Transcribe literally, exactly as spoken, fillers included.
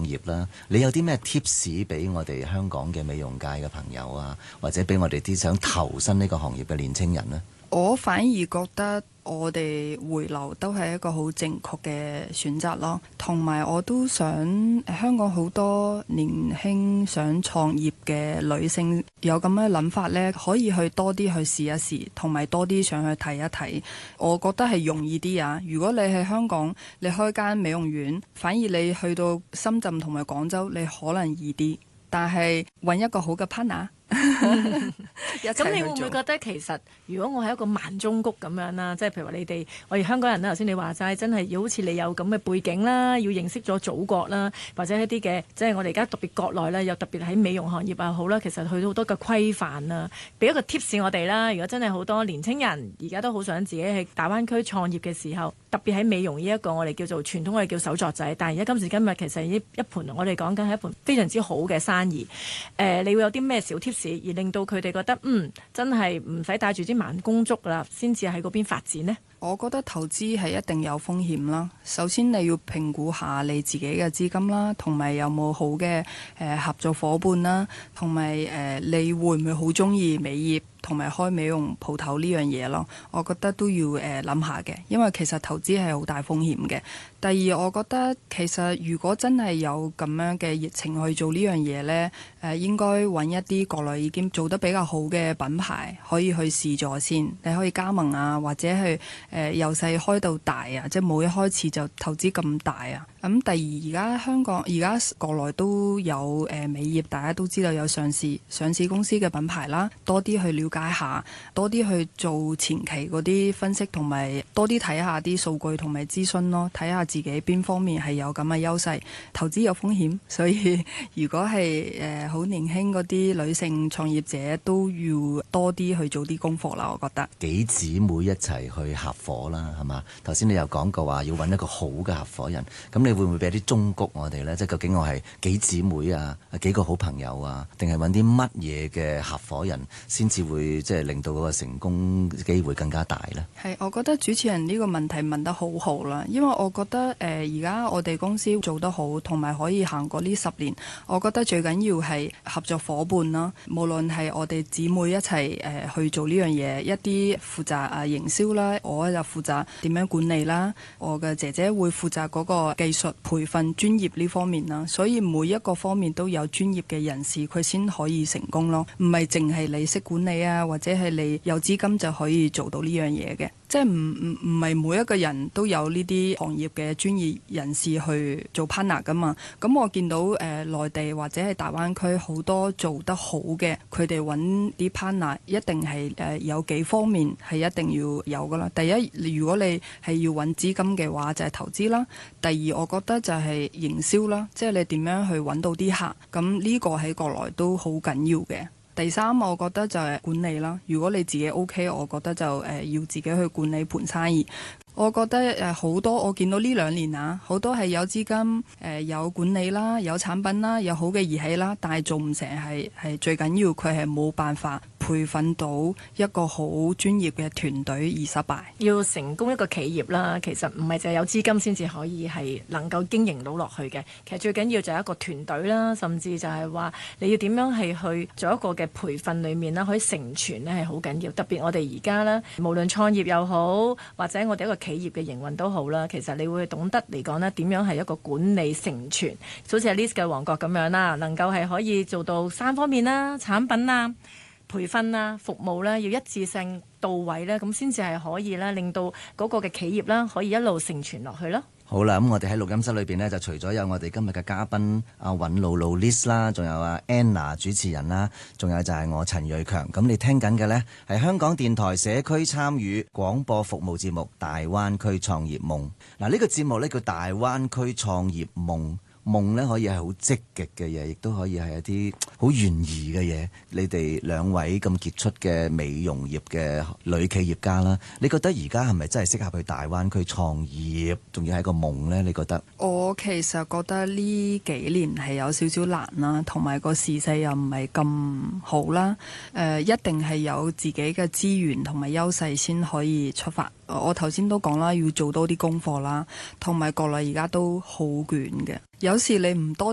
業啦。你有啲咩 tips 俾我哋香港嘅美容界嘅朋友啊，或者俾我哋啲想投身呢個行業嘅年青人呢？ 我反而覺得我哋回流都係一個好正確嘅選擇咯，同埋我都想香港好多年輕想創業嘅女性有咁嘅諗法呢，可以去多啲去試一試，同埋多啲上去睇一睇。我覺得係容易啲啊！如果你喺香港，你開間美容院，反而你去到深圳同埋廣州，你可能易啲，但係揾一個好嘅 partner。 咁你會唔會覺得其實如果我係一個萬中谷咁樣啦，即係譬如話你哋我哋香港人啦，頭先你話齋真係要好似你有咁嘅背景啦，要認識咗祖國啦，或者一啲嘅即係我哋而家特別國內啦，又特別喺美容行業又好啦，其實去到好多嘅規範啦，俾一個 tips 我哋啦。如果真係好多年青人而家都好想自己喺大灣區創業嘅時候，特別喺美容呢一個我哋叫做傳統我哋叫手作仔，但係而家今時今日其實呢一盤我哋講緊係一盤非常之好嘅生意。誒、呃，你會有啲咩小 tips 而令到佢哋覺得嗯真係唔使帶住啲慢工足啦，先至喺嗰邊發展呢？ 我覺得投資係一定有風險啦。首先你要評估下你自己嘅資金啦，同埋有冇好嘅誒合作夥伴啦，同埋誒你會唔會好中意美業同埋開美容鋪頭呢樣嘢咯？我覺得都要誒諗下嘅，因為其實投資係好大風險嘅。第二，我覺得其實如果真係有咁樣嘅熱情去做呢樣嘢呢，誒應該揾一啲國內已經做得比較好嘅品牌可以去試咗先。你可以加盟啊，或者去誒由細開到大啊，即係冇一開始就投資咁大啊。咁、嗯、第二，而家香港而家國內都有誒、呃、美業，大家都知道有上市上市公司嘅品牌啦，多啲去了解下，多啲去做前期嗰啲分析，同埋多啲睇下啲數據同埋諮詢咯，睇下自己邊方面係有咁嘅優勢。投資有風險，所以如果係誒好年輕嗰啲女性創業者，都要多啲去做啲功課啦。我覺得幾姊妹一齊去合夥啦，係嘛？頭先你又講過話要揾一個好嘅合夥人，咁你會唔會俾啲忠告我哋呢？即係究竟我係幾姊妹啊，幾個好朋友啊，定係揾啲乜嘢嘅合夥人先至會即係令到嗰個成功機會更加大呢？ 係，我覺得主持人呢個問題問得好好啦，因為我覺得誒而家我哋公司做得好，同埋可以行過呢十年，我覺得最緊要係合作夥伴啦。無論係我哋姊妹一齊誒、呃、去做呢樣嘢，一啲負責啊營銷啦，我就負責點樣管理啦，我嘅姐姐會負責嗰個技術培訓專業呢方面啦。所以每一個方面都有專業嘅人士，佢先可以成功咯。唔係淨係你識管理啊，或者係你有資金就可以做到呢樣嘢嘅。即係唔唔唔係每一個人都有呢啲行業嘅專業人士去做 partner 噶嘛。咁我見到誒、呃、內地或者係大灣區好多做得好嘅，佢哋揾啲 partner 一定係誒、呃、有幾方面係一定要有噶啦。第一，如果你係要揾資金嘅話，就係、是、投資啦。第二，我覺得就係營銷啦，即係你點樣去揾到啲客。咁呢個喺國內都好緊要嘅。第三，我覺得就係管理啦。如果你自己 OK，我覺得就誒、呃、要自己去管理盤生意。我覺得誒好、呃、多，我見到呢兩年啊，好多係有資金誒、呃、有管理啦，有產品啦，有好嘅儀器啦，但係做唔成係係最緊要，佢係冇辦法培訓到一個好專業嘅團隊而失敗。 要成功一個企業啦，其實唔係淨係有資金先至可以係能夠經營到落去嘅。其實最緊要就係一個團隊啦，甚至就係話你要點樣係去做一個嘅培訓裡面啦，可以成傳呢係好緊要。特別我哋而家啦，無論創業又好，或者我哋一個企業嘅營運都好啦，其實你會懂得嚟講呢點樣係一個管理成傳，好似係 Liz 嘅王國咁樣啦，能夠係可以做到三方面啦，產品啦、培訓啦、服務啦，要一致性到位咧，咁先至係可以咧，令到嗰個嘅企業啦，可以一路成傳落去咯。 好啦，咁我哋喺錄音室裏邊呢，就除咗有我哋今日嘅嘉賓阿尹露露 Liz 啦，仲有阿 Anna 主持人啦，仲有就係我陳銳強。咁你聽緊嘅呢，係香港電台社區參與廣播服務節目《大灣區創業夢》。嗱，呢個節目呢，叫《大灣區創業夢》。夢咧可以係好積極嘅嘢，亦都可以係一啲好懸疑嘅嘢。你哋兩位咁傑出嘅美容業嘅女企業家啦，你覺得而家係咪真係適合去大灣區創業？仲要係一個夢呢？你覺得？ 我其實覺得呢幾年係有少少難啦，同埋個時勢又唔係咁好啦。誒、呃，一定係有自己嘅資源同埋優勢先可以出發。我頭先都講啦，要做多啲功課啦，同埋國內而家都好捲嘅。有時你唔多